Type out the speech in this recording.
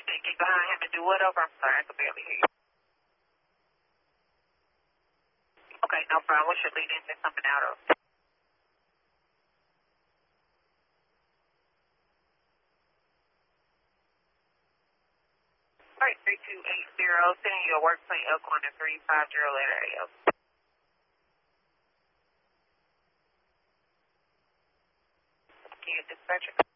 Get behind him and do whatever. I'm sorry, I can barely hear you. Okay, no problem. What's your lead engine coming out of? All right, 3280, sending you a work plate up on the 350 letter AF. Can you dispatch it?